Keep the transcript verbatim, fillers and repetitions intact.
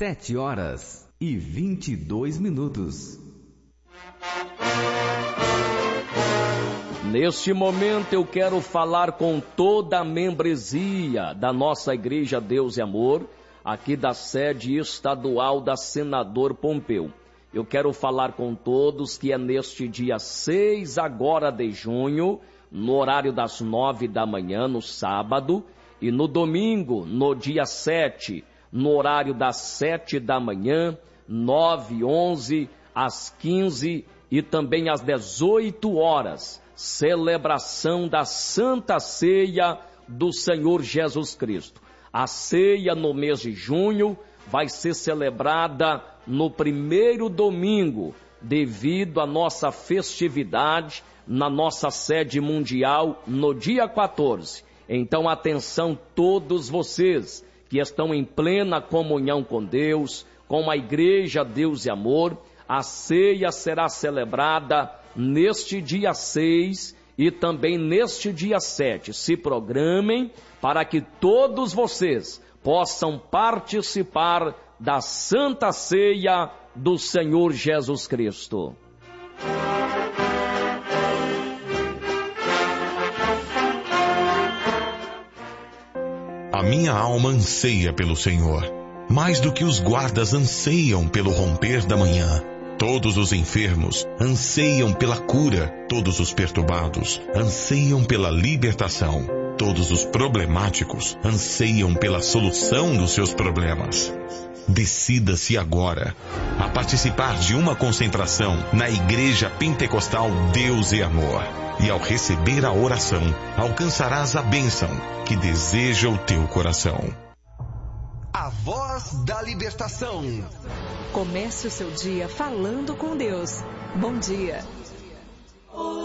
Sete horas e vinte e dois minutos. Neste momento eu quero falar com toda a membresia da nossa Igreja Deus e Amor, aqui da sede estadual da Senador Pompeu. Eu quero falar com todos que é neste dia seis agora de junho, no horário das nove da manhã, no sábado, e no domingo, no dia sete, no horário das sete da manhã, nove, onze, às quinze e também às dezoito horas, celebração da Santa Ceia do Senhor Jesus Cristo. A ceia no mês de junho vai ser celebrada no primeiro domingo, devido à nossa festividade na nossa sede mundial no dia quatorze. Então, atenção todos vocês que estão em plena comunhão com Deus, com a Igreja Deus e Amor. A ceia será celebrada neste dia seis e também neste dia sete. Se programem para que todos vocês possam participar da Santa Ceia do Senhor Jesus Cristo. A minha alma anseia pelo Senhor, mais do que os guardas anseiam pelo romper da manhã. Todos os enfermos anseiam pela cura, todos os perturbados anseiam pela libertação, todos os problemáticos anseiam pela solução dos seus problemas. Decida-se agora a participar de uma concentração na Igreja Pentecostal Deus e Amor. E ao receber a oração, alcançarás a bênção que deseja o teu coração. A voz da libertação. Comece o seu dia falando com Deus. Bom dia.